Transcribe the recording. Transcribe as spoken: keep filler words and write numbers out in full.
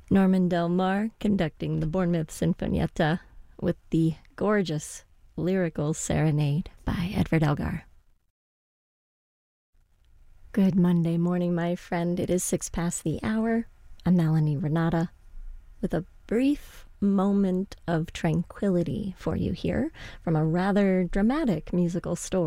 Norman Del Mar conducting the Bournemouth Sinfonietta with the gorgeous lyrical serenade by Edward Elgar. Good Monday morning, my friend. It is six past the hour. I'm Melanie Renata with a brief moment of tranquility for you here from a rather dramatic musical story.